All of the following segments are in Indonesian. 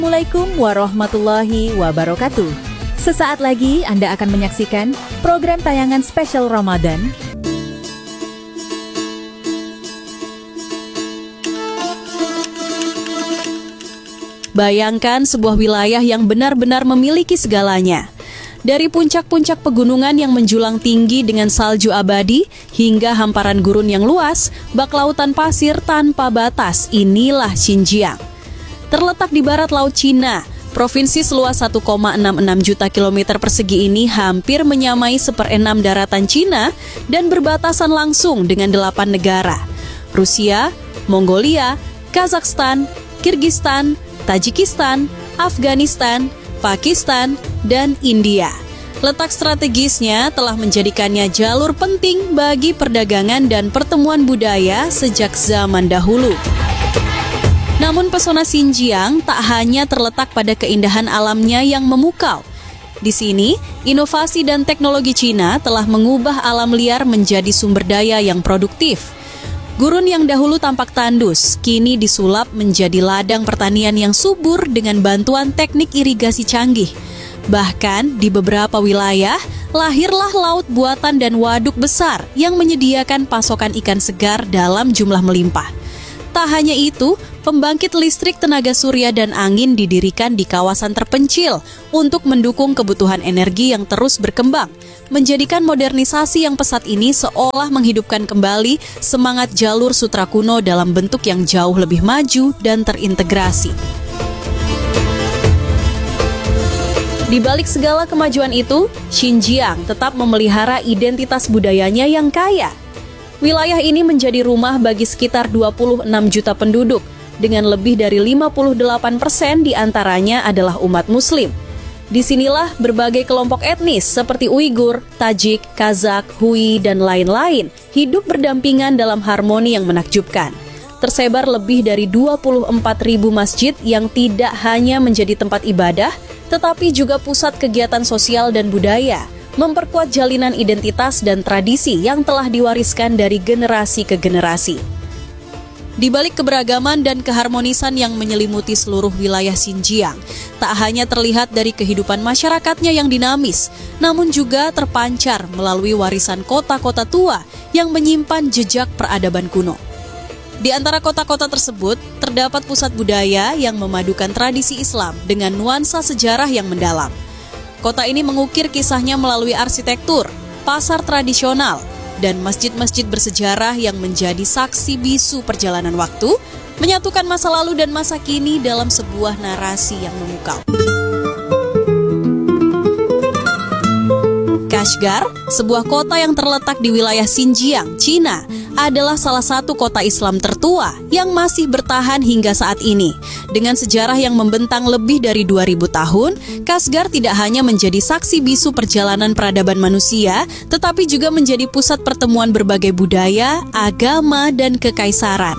Assalamualaikum warahmatullahi wabarakatuh. Sesaat lagi Anda akan menyaksikan program tayangan spesial Ramadan. Bayangkan sebuah wilayah yang benar-benar memiliki segalanya. Dari puncak-puncak pegunungan yang menjulang tinggi dengan salju abadi, hingga hamparan gurun yang luas, bak lautan pasir tanpa batas, inilah Xinjiang. Terletak di barat Laut Cina, provinsi seluas 1,66 juta kilometer persegi ini hampir menyamai 1/6 daratan Cina dan berbatasan langsung dengan 8 negara. Rusia, Mongolia, Kazakhstan, Kirgistan, Tajikistan, Afghanistan, Pakistan, dan India. Letak strategisnya telah menjadikannya jalur penting bagi perdagangan dan pertemuan budaya sejak zaman dahulu. Namun pesona Xinjiang tak hanya terletak pada keindahan alamnya yang memukau. Di sini, inovasi dan teknologi Cina telah mengubah alam liar menjadi sumber daya yang produktif. Gurun yang dahulu tampak tandus, kini disulap menjadi ladang pertanian yang subur dengan bantuan teknik irigasi canggih. Bahkan di beberapa wilayah, lahirlah laut buatan dan waduk besar yang menyediakan pasokan ikan segar dalam jumlah melimpah. Tak hanya itu, pembangkit listrik tenaga surya dan angin didirikan di kawasan terpencil untuk mendukung kebutuhan energi yang terus berkembang, menjadikan modernisasi yang pesat ini seolah menghidupkan kembali semangat jalur sutra kuno dalam bentuk yang jauh lebih maju dan terintegrasi. Di balik segala kemajuan itu, Xinjiang tetap memelihara identitas budayanya yang kaya. Wilayah ini menjadi rumah bagi sekitar 26 juta penduduk, dengan lebih dari 58% diantaranya adalah umat Muslim. Disinilah berbagai kelompok etnis seperti Uighur, Tajik, Kazakh, Hui, dan lain-lain hidup berdampingan dalam harmoni yang menakjubkan. Tersebar lebih dari 24.000 masjid yang tidak hanya menjadi tempat ibadah, tetapi juga pusat kegiatan sosial dan budaya, memperkuat jalinan identitas dan tradisi yang telah diwariskan dari generasi ke generasi. Di balik keberagaman dan keharmonisan yang menyelimuti seluruh wilayah Xinjiang, tak hanya terlihat dari kehidupan masyarakatnya yang dinamis, namun juga terpancar melalui warisan kota-kota tua yang menyimpan jejak peradaban kuno. Di antara kota-kota tersebut, terdapat pusat budaya yang memadukan tradisi Islam dengan nuansa sejarah yang mendalam. Kota ini mengukir kisahnya melalui arsitektur, pasar tradisional, dan masjid-masjid bersejarah yang menjadi saksi bisu perjalanan waktu, menyatukan masa lalu dan masa kini dalam sebuah narasi yang memukau. Kashgar, sebuah kota yang terletak di wilayah Xinjiang, Cina, adalah salah satu kota Islam tertua yang masih bertahan hingga saat ini. Dengan sejarah yang membentang lebih dari 2000 tahun, Kashgar tidak hanya menjadi saksi bisu perjalanan peradaban manusia, tetapi juga menjadi pusat pertemuan berbagai budaya, agama, dan kekaisaran.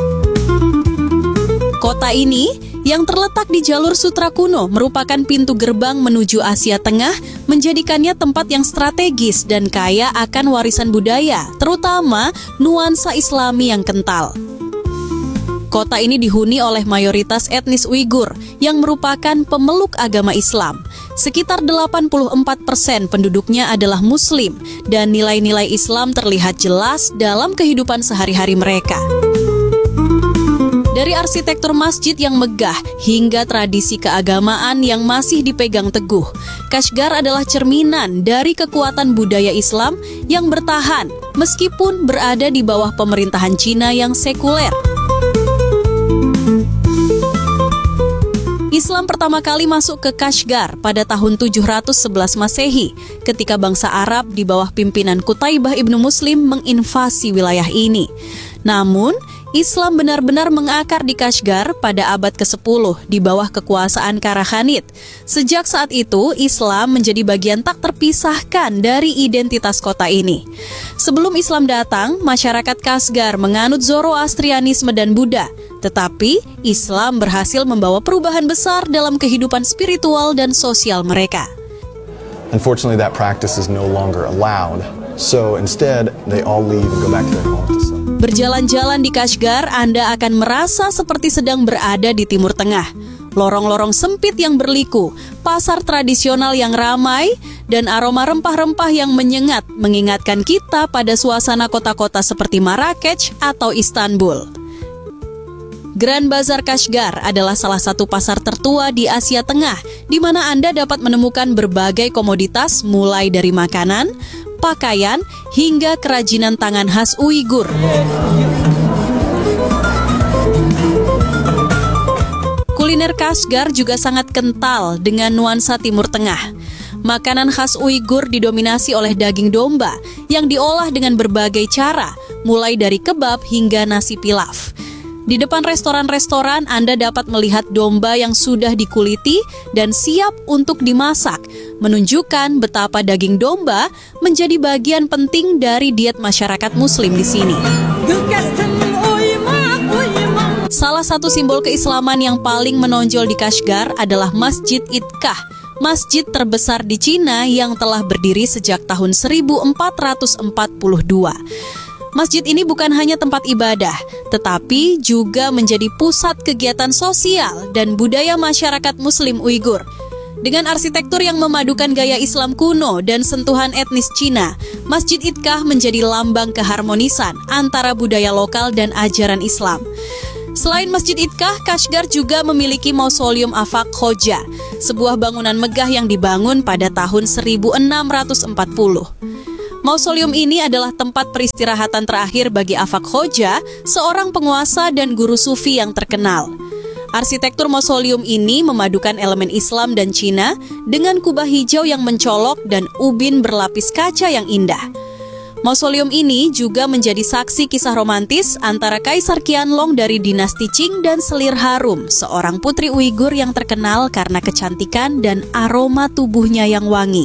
Kota ini yang terletak di jalur sutra kuno merupakan pintu gerbang menuju Asia Tengah, menjadikannya tempat yang strategis dan kaya akan warisan budaya, terutama nuansa Islami yang kental. Kota ini dihuni oleh mayoritas etnis Uighur yang merupakan pemeluk agama Islam. Sekitar 84% penduduknya adalah Muslim dan nilai-nilai Islam terlihat jelas dalam kehidupan sehari-hari mereka. Dari arsitektur masjid yang megah hingga tradisi keagamaan yang masih dipegang teguh, Kashgar adalah cerminan dari kekuatan budaya Islam yang bertahan meskipun berada di bawah pemerintahan Cina yang sekuler. Islam pertama kali masuk ke Kashgar pada tahun 711 Masehi, ketika bangsa Arab di bawah pimpinan Qutaibah ibnu Muslim menginvasi wilayah ini. Namun, Islam benar-benar mengakar di Kashgar pada abad ke-10 di bawah kekuasaan Karakhanid. Sejak saat itu, Islam menjadi bagian tak terpisahkan dari identitas kota ini. Sebelum Islam datang, masyarakat Kashgar menganut Zoroastrianisme dan Buddha. Tetapi, Islam berhasil membawa perubahan besar dalam kehidupan spiritual dan sosial mereka. Unfortunately, that practice is no longer allowed. So instead, they all leave and go back to their homes. Berjalan-jalan di Kashgar, Anda akan merasa seperti sedang berada di Timur Tengah. lorong-lorong sempit yang berliku, pasar tradisional yang ramai, dan aroma rempah-rempah yang menyengat mengingatkan kita pada suasana kota-kota seperti Marrakech atau Istanbul. Grand Bazar Kashgar adalah salah satu pasar tertua di Asia Tengah, di mana Anda dapat menemukan berbagai komoditas mulai dari makanan, pakaian, hingga kerajinan tangan khas Uighur. Kuliner Kashgar juga sangat kental dengan nuansa Timur Tengah. Makanan khas Uighur didominasi oleh daging domba yang diolah dengan berbagai cara, mulai dari kebab hingga nasi pilaf. Di depan restoran-restoran, Anda dapat melihat domba yang sudah dikuliti dan siap untuk dimasak, menunjukkan betapa daging domba menjadi bagian penting dari diet masyarakat Muslim di sini. Salah satu simbol keislaman yang paling menonjol di Kashgar adalah Masjid Itkah, masjid terbesar di Cina yang telah berdiri sejak tahun 1442. Masjid ini bukan hanya tempat ibadah, tetapi juga menjadi pusat kegiatan sosial dan budaya masyarakat Muslim Uighur. Dengan arsitektur yang memadukan gaya Islam kuno dan sentuhan etnis Cina, Masjid Itkah menjadi lambang keharmonisan antara budaya lokal dan ajaran Islam. Selain Masjid Itkah, Kashgar juga memiliki Mausoleum Afaq Hoja, sebuah bangunan megah yang dibangun pada tahun 1640. Mausoleum ini adalah tempat peristirahatan terakhir bagi Afaq Hoja, seorang penguasa dan guru sufi yang terkenal. Arsitektur mausoleum ini memadukan elemen Islam dan Cina dengan kubah hijau yang mencolok dan ubin berlapis kaca yang indah. Mausoleum ini juga menjadi saksi kisah romantis antara Kaisar Qianlong dari dinasti Qing dan Selir Harum, seorang putri Uighur yang terkenal karena kecantikan dan aroma tubuhnya yang wangi.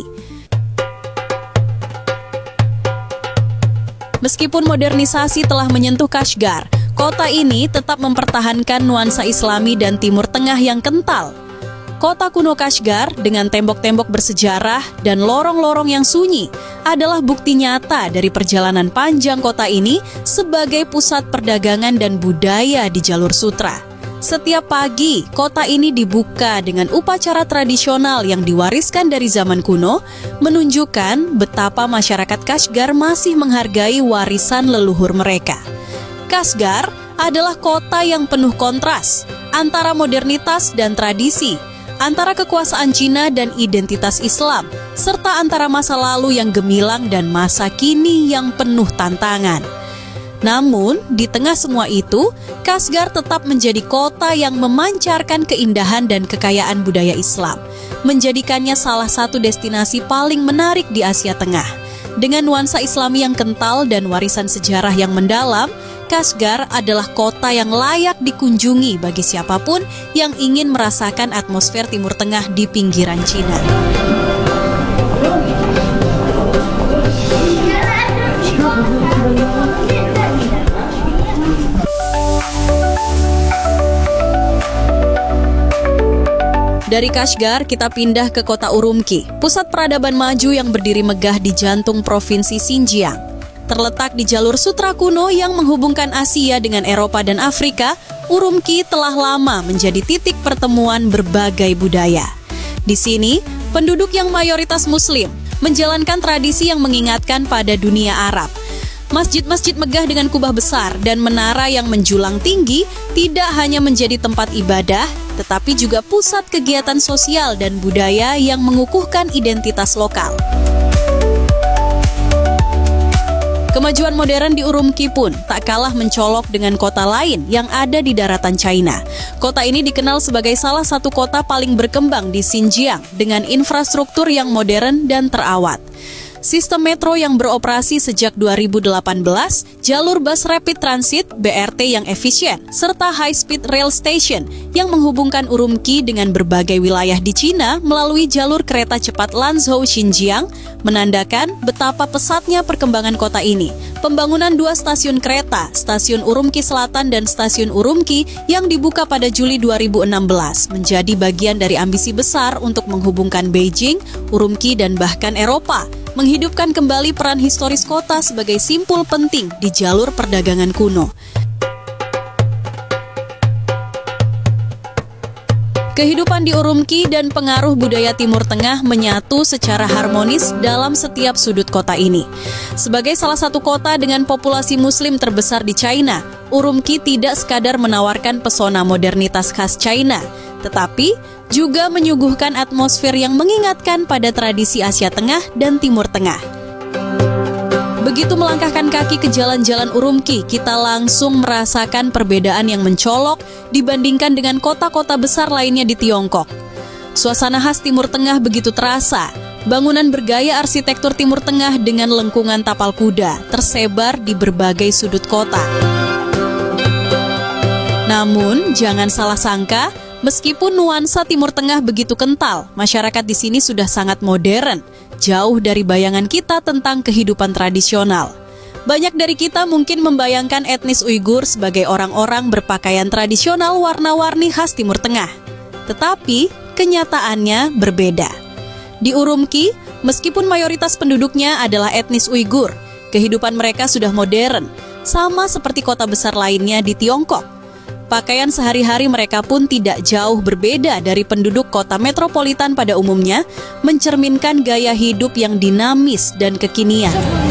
Meskipun modernisasi telah menyentuh Kashgar, kota ini tetap mempertahankan nuansa Islami dan Timur Tengah yang kental. Kota kuno Kashgar dengan tembok-tembok bersejarah dan lorong-lorong yang sunyi adalah bukti nyata dari perjalanan panjang kota ini sebagai pusat perdagangan dan budaya di jalur sutra. Setiap pagi, kota ini dibuka dengan upacara tradisional yang diwariskan dari zaman kuno, menunjukkan betapa masyarakat Kashgar masih menghargai warisan leluhur mereka. Kashgar adalah kota yang penuh kontras antara modernitas dan tradisi, antara kekuasaan Cina dan identitas Islam, serta antara masa lalu yang gemilang dan masa kini yang penuh tantangan. Namun, di tengah semua itu, Kashgar tetap menjadi kota yang memancarkan keindahan dan kekayaan budaya Islam, menjadikannya salah satu destinasi paling menarik di Asia Tengah. Dengan nuansa Islami yang kental dan warisan sejarah yang mendalam, Kashgar adalah kota yang layak dikunjungi bagi siapapun yang ingin merasakan atmosfer Timur Tengah di pinggiran Cina. Dari Kashgar, kita pindah ke kota Urumqi, pusat peradaban maju yang berdiri megah di jantung provinsi Xinjiang. Terletak di jalur sutra kuno yang menghubungkan Asia dengan Eropa dan Afrika, Urumqi telah lama menjadi titik pertemuan berbagai budaya. Di sini, penduduk yang mayoritas Muslim menjalankan tradisi yang mengingatkan pada dunia Arab. Masjid-masjid megah dengan kubah besar dan menara yang menjulang tinggi tidak hanya menjadi tempat ibadah, tetapi juga pusat kegiatan sosial dan budaya yang mengukuhkan identitas lokal. Kemajuan modern di Urumqi pun tak kalah mencolok dengan kota lain yang ada di daratan China. Kota ini dikenal sebagai salah satu kota paling berkembang di Xinjiang dengan infrastruktur yang modern dan terawat. Sistem metro yang beroperasi sejak 2018, jalur bus rapid transit BRT yang efisien, serta high-speed rail station yang menghubungkan Urumqi dengan berbagai wilayah di Cina melalui jalur kereta cepat Lanzhou Xinjiang, menandakan betapa pesatnya perkembangan kota ini. Pembangunan 2 stasiun kereta, stasiun Urumqi Selatan dan stasiun Urumqi yang dibuka pada Juli 2016, menjadi bagian dari ambisi besar untuk menghubungkan Beijing, Urumqi dan bahkan Eropa, menghidupkan kembali peran historis kota sebagai simpul penting di jalur perdagangan kuno. Kehidupan di Urumqi dan pengaruh budaya Timur Tengah menyatu secara harmonis dalam setiap sudut kota ini. Sebagai salah satu kota dengan populasi Muslim terbesar di China, Urumqi tidak sekadar menawarkan pesona modernitas khas China, tetapi juga menyuguhkan atmosfer yang mengingatkan pada tradisi Asia Tengah dan Timur Tengah. Begitu melangkahkan kaki ke jalan-jalan Urumqi, kita langsung merasakan perbedaan yang mencolok dibandingkan dengan kota-kota besar lainnya di Tiongkok. Suasana khas Timur Tengah begitu terasa. Bangunan bergaya arsitektur Timur Tengah dengan lengkungan tapal kuda tersebar di berbagai sudut kota. Namun, jangan salah sangka, meskipun nuansa Timur Tengah begitu kental, masyarakat di sini sudah sangat modern, jauh dari bayangan kita tentang kehidupan tradisional. Banyak dari kita mungkin membayangkan etnis Uighur sebagai orang-orang berpakaian tradisional warna-warni khas Timur Tengah. Tetapi, kenyataannya berbeda. Di Urumqi, meskipun mayoritas penduduknya adalah etnis Uighur, kehidupan mereka sudah modern, sama seperti kota besar lainnya di Tiongkok. Pakaian sehari-hari mereka pun tidak jauh berbeda dari penduduk kota metropolitan pada umumnya, mencerminkan gaya hidup yang dinamis dan kekinian.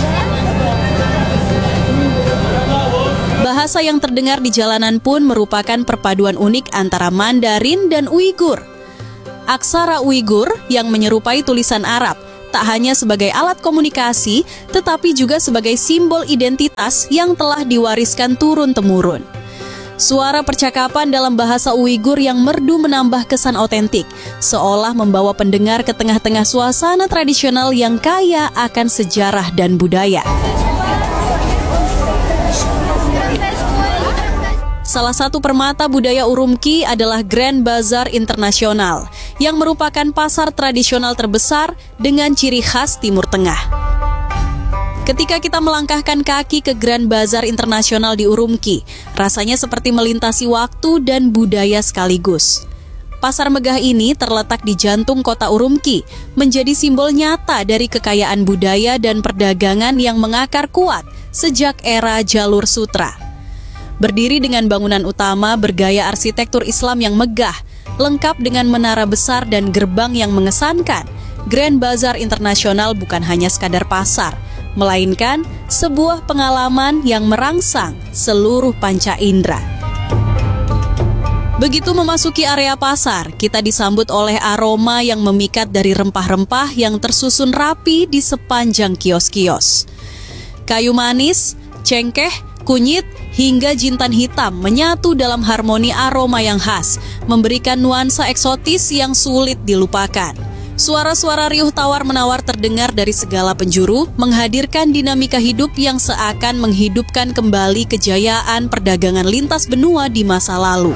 Bahasa yang terdengar di jalanan pun merupakan perpaduan unik antara Mandarin dan Uighur. Aksara Uighur yang menyerupai tulisan Arab tak hanya sebagai alat komunikasi, tetapi juga sebagai simbol identitas yang telah diwariskan turun-temurun. Suara percakapan dalam bahasa Uighur yang merdu menambah kesan otentik, seolah membawa pendengar ke tengah-tengah suasana tradisional yang kaya akan sejarah dan budaya. Salah satu permata budaya Urumqi adalah Grand Bazaar Internasional, yang merupakan pasar tradisional terbesar dengan ciri khas Timur Tengah. Ketika kita melangkahkan kaki ke Grand Bazaar Internasional di Urumqi, rasanya seperti melintasi waktu dan budaya sekaligus. Pasar megah ini terletak di jantung kota Urumqi, menjadi simbol nyata dari kekayaan budaya dan perdagangan yang mengakar kuat sejak era Jalur Sutra. Berdiri dengan bangunan utama bergaya arsitektur Islam yang megah, lengkap dengan menara besar dan gerbang yang mengesankan, Grand Bazaar Internasional bukan hanya sekadar pasar, melainkan sebuah pengalaman yang merangsang seluruh panca indera. Begitu memasuki area pasar, kita disambut oleh aroma yang memikat dari rempah-rempah yang tersusun rapi di sepanjang kios-kios. Kayu manis, cengkeh, kunyit, hingga jintan hitam menyatu dalam harmoni aroma yang khas, memberikan nuansa eksotis yang sulit dilupakan. Suara-suara riuh tawar-menawar terdengar dari segala penjuru, menghadirkan dinamika hidup yang seakan menghidupkan kembali kejayaan perdagangan lintas benua di masa lalu.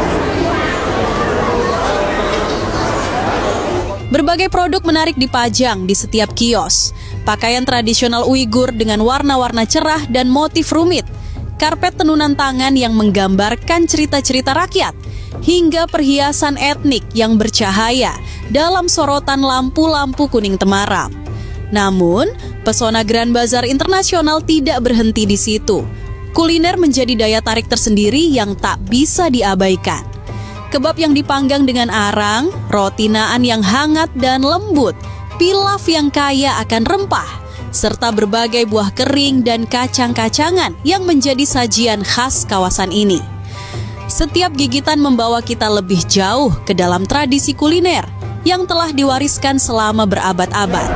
Berbagai produk menarik dipajang di setiap kios. Pakaian tradisional Uighur dengan warna-warna cerah dan motif rumit, karpet tenunan tangan yang menggambarkan cerita-cerita rakyat, hingga perhiasan etnik yang bercahaya dalam sorotan lampu-lampu kuning temaram. Namun, pesona Grand Bazaar Internasional tidak berhenti di situ. Kuliner menjadi daya tarik tersendiri yang tak bisa diabaikan. Kebab yang dipanggang dengan arang, roti naan yang hangat dan lembut, pilaf yang kaya akan rempah, serta berbagai buah kering dan kacang-kacangan yang menjadi sajian khas kawasan ini. Setiap gigitan membawa kita lebih jauh ke dalam tradisi kuliner yang telah diwariskan selama berabad-abad.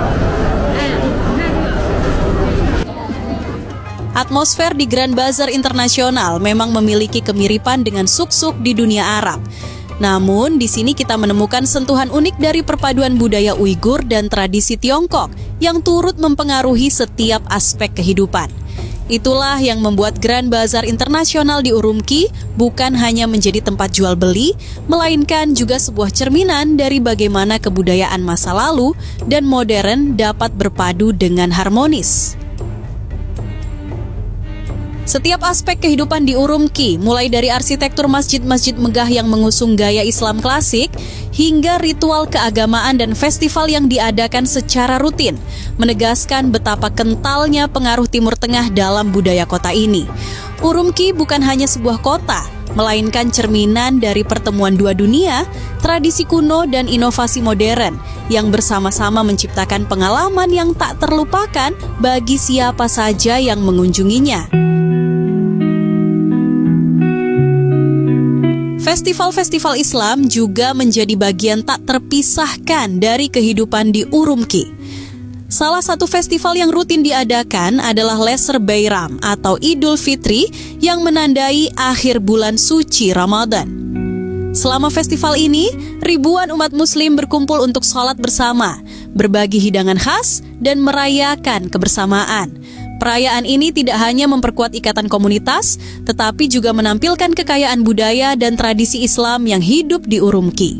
Atmosfer di Grand Bazaar Internasional memang memiliki kemiripan dengan suk-suk di dunia Arab. Namun, di sini kita menemukan sentuhan unik dari perpaduan budaya Uighur dan tradisi Tiongkok yang turut mempengaruhi setiap aspek kehidupan. Itulah yang membuat Grand Bazaar Internasional di Urumqi bukan hanya menjadi tempat jual beli, melainkan juga sebuah cerminan dari bagaimana kebudayaan masa lalu dan modern dapat berpadu dengan harmonis. Setiap aspek kehidupan di Urumqi, mulai dari arsitektur masjid-masjid megah yang mengusung gaya Islam klasik, hingga ritual keagamaan dan festival yang diadakan secara rutin, menegaskan betapa kentalnya pengaruh Timur Tengah dalam budaya kota ini. Urumqi bukan hanya sebuah kota, melainkan cerminan dari pertemuan dua dunia, tradisi kuno dan inovasi modern yang bersama-sama menciptakan pengalaman yang tak terlupakan bagi siapa saja yang mengunjunginya. Festival-festival Islam juga menjadi bagian tak terpisahkan dari kehidupan di Urumqi. Salah satu festival yang rutin diadakan adalah Lesser Bairam atau Idul Fitri yang menandai akhir bulan suci Ramadan. Selama festival ini, ribuan umat muslim berkumpul untuk sholat bersama, berbagi hidangan khas, dan merayakan kebersamaan. Perayaan ini tidak hanya memperkuat ikatan komunitas, tetapi juga menampilkan kekayaan budaya dan tradisi Islam yang hidup di Urumqi.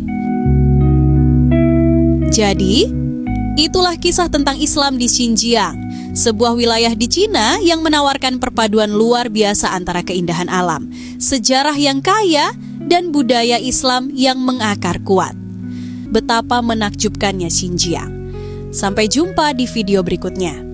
Jadi, itulah kisah tentang Islam di Xinjiang, sebuah wilayah di Cina yang menawarkan perpaduan luar biasa antara keindahan alam, sejarah yang kaya, dan budaya Islam yang mengakar kuat. Betapa menakjubkannya Xinjiang. Sampai jumpa di video berikutnya.